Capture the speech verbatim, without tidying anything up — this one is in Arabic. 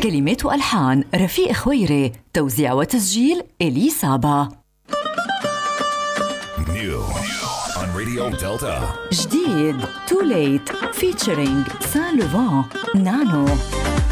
كلمات وألحان رفيق خويري، توزيع وتسجيل إلي سابا. New on Radio Delta. جديد Too Late featuring Saint Laurent Nano.